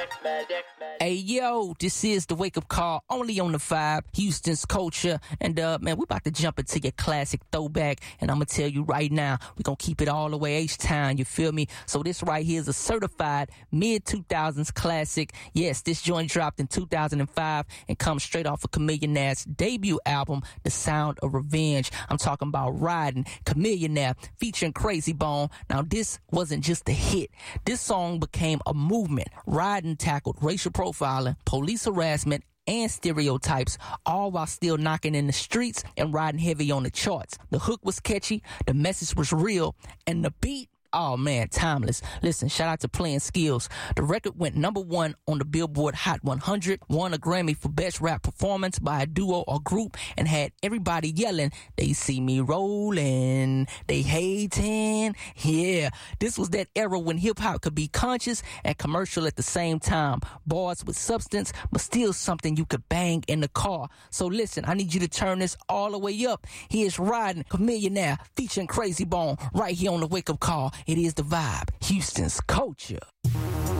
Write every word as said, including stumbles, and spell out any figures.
Hey yo, this is the Wake Up Call, only on the Vibe, Houston's Culture, and uh, man, we about to jump into your classic throwback, and I'm gonna tell you right now, we gonna keep it all the way H-Town, you feel me? So this right here is a certified mid two thousands classic. Yes, this joint dropped in two thousand five and comes straight off of Chamillionaire's debut album, The Sound of Revenge. I'm talking about Riding, Chamillionaire, featuring Crazy Bone. Now this wasn't just a hit. This song became a movement. Riding tackled racial profiling, police harassment, and stereotypes, all while still knocking in the streets and riding heavy on the charts. The hook was catchy, the message was real, and the beat, oh man, timeless. Listen, shout out to Playing Skills. The record went number one on the Billboard Hot one hundred, won a Grammy for Best Rap Performance by a duo or group, and had everybody yelling, they see me rolling, they hating. Yeah, this was that era when hip-hop could be conscious and commercial at the same time. Bars with substance, but still something you could bang in the car. So listen, I need you to turn this all the way up. Here's Riding, Chamillionaire, featuring Crazy Bone, right here on the Wake Up Call. It is the Vibe, Houston's Culture.